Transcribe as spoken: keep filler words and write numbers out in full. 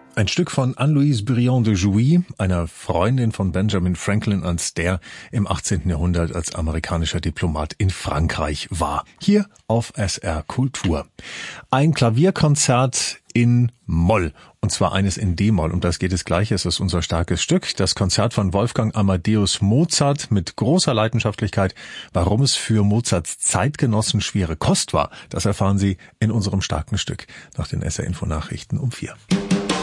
Ein Stück von Anne-Louise Briand de Jouy, einer Freundin von Benjamin Franklin, als der im achtzehnten Jahrhundert als amerikanischer Diplomat in Frankreich war. Hier auf S R Kultur. Ein Klavierkonzert in Moll, und zwar eines in D-Moll. Um das geht es gleich, es ist unser starkes Stück. Das Konzert von Wolfgang Amadeus Mozart mit großer Leidenschaftlichkeit. Warum es für Mozarts Zeitgenossen schwere Kost war, das erfahren Sie in unserem starken Stück nach den S R-Info-Nachrichten um vier.